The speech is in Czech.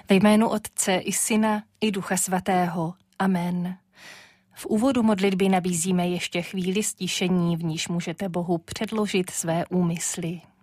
Ve jménu Otce i Syna i Ducha Svatého. Amen. V úvodu modlitby nabízíme ještě chvíli ztišení, v níž můžete Bohu předložit své úmysly.